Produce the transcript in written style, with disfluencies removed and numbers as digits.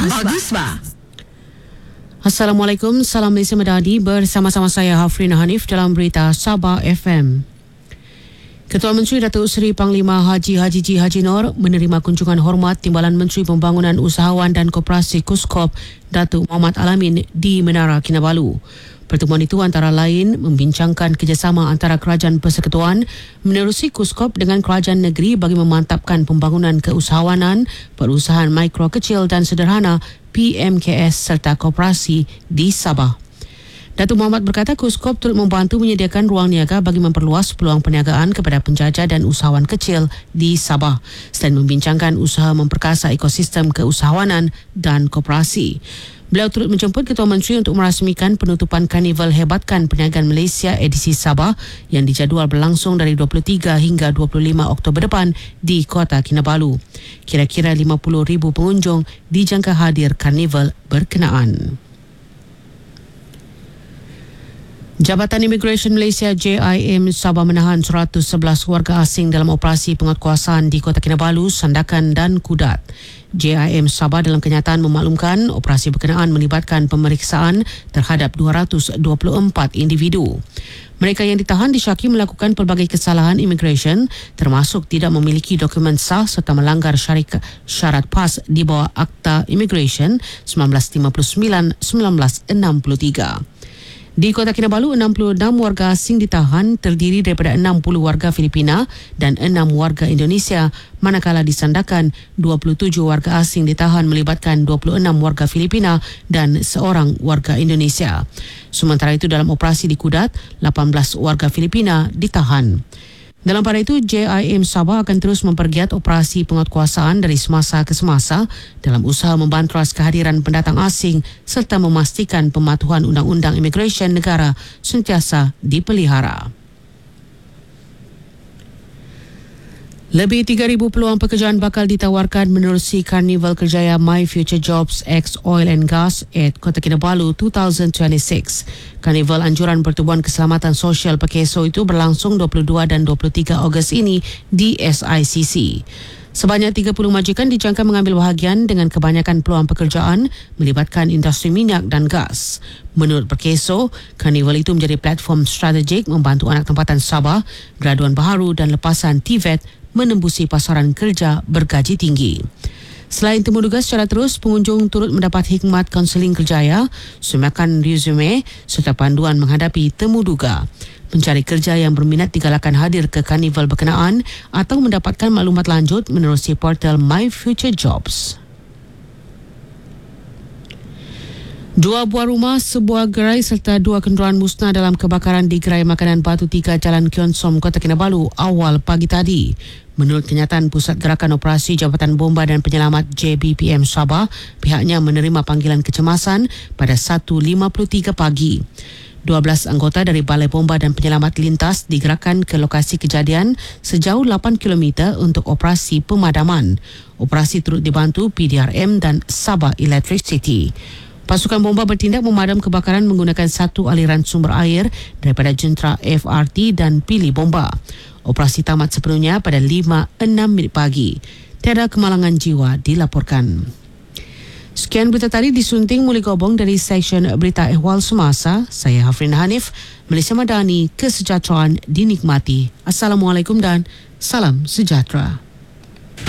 Bagus ba? Assalamualaikum, salam Malaysia Madani, bersama-sama saya Hafrin Hanif dalam berita Sabah FM. Ketua Menteri Datuk Seri Panglima Haji Haji Nur menerima kunjungan hormat Timbalan Menteri Pembangunan Usahawan dan Koperasi KUSKOP Datuk Muhammad Alamin di Menara Kinabalu. Pertemuan itu antara lain membincangkan kerjasama antara Kerajaan Persekutuan menerusi KUSKOP dengan kerajaan negeri bagi memantapkan pembangunan keusahawanan, perusahaan mikro kecil dan sederhana PMKS serta koperasi di Sabah. Datuk Muhammad berkata KUSKOP turut membantu menyediakan ruang niaga bagi memperluas peluang perniagaan kepada penjajah dan usahawan kecil di Sabah selain membincangkan usaha memperkasa ekosistem keusahawanan dan koperasi. Beliau turut menjemput Ketua Menteri untuk merasmikan penutupan Karnival Hebatkan Perniagaan Malaysia edisi Sabah yang dijadual berlangsung dari 23 hingga 25 Oktober depan di Kota Kinabalu. Kira-kira 50,000 pengunjung dijangka hadir karnival berkenaan. Jabatan Immigration Malaysia JIM Sabah menahan 111 warga asing dalam operasi penguatkuasaan di Kota Kinabalu, Sandakan dan Kudat. JIM Sabah dalam kenyataan memaklumkan operasi berkenaan melibatkan pemeriksaan terhadap 224 individu. Mereka yang ditahan disyaki melakukan pelbagai kesalahan imigresen termasuk tidak memiliki dokumen sah serta melanggar syarat PAS di bawah Akta Immigration 1959-1963. Di Kota Kinabalu, 66 warga asing ditahan terdiri daripada 60 warga Filipina dan 6 warga Indonesia, manakala di Sandakan, 27 warga asing ditahan melibatkan 26 warga Filipina dan seorang warga Indonesia. Sementara itu dalam operasi di Kudat, 18 warga Filipina ditahan. Dalam pada itu, JIM Sabah akan terus mempergiat operasi penguatkuasaan dari semasa ke semasa dalam usaha membantras kehadiran pendatang asing serta memastikan pematuhan undang-undang imigresen negara sentiasa dipelihara. Lebih 3,000 peluang pekerjaan bakal ditawarkan menerusi Karnival Kerjaya My Future Jobs X Oil and Gas at Kota Kinabalu 2026. Karnival Anjuran Pertubuhan Keselamatan Sosial Pekeso itu berlangsung 22 dan 23 Ogos ini di SICC. Sebanyak 30 majikan dijangka mengambil bahagian dengan kebanyakan peluang pekerjaan melibatkan industri minyak dan gas. Menurut Perkeso, Karnival itu menjadi platform strategik membantu anak tempatan Sabah, graduan baharu dan lepasan TVET menembusi pasaran kerja bergaji tinggi. Selain temuduga secara terus, pengunjung turut mendapat hikmat kaunseling kerjaya, semakan resume serta panduan menghadapi temuduga. Pencari kerja yang berminat digalakkan hadir ke karnival berkenaan atau mendapatkan maklumat lanjut menerusi portal My Future Jobs. 2 buah rumah, sebuah gerai serta 2 kenderaan musnah dalam kebakaran di gerai makanan Batu 3 Jalan Kionsom, Kota Kinabalu awal pagi tadi. Menurut kenyataan Pusat Gerakan Operasi Jabatan Bomba dan Penyelamat JBPM Sabah, pihaknya menerima panggilan kecemasan pada 1.53 pagi. 12 anggota dari Balai Bomba dan Penyelamat Lintas digerakkan ke lokasi kejadian sejauh 8 km untuk operasi pemadaman. Operasi turut dibantu PDRM dan Sabah Electricity. Pasukan bomba bertindak memadam kebakaran menggunakan satu aliran sumber air daripada jentera FRT dan pilih bomba. Operasi tamat sepenuhnya pada 5.06 pagi. Tiada kemalangan jiwa dilaporkan. Sekian berita tadi disunting Muli Gobong dari Seksyen Berita Ehwal Semasa. Saya Hafrin Hanif, Malaysia Madani, kesejahteraan dinikmati. Assalamualaikum dan salam sejahtera.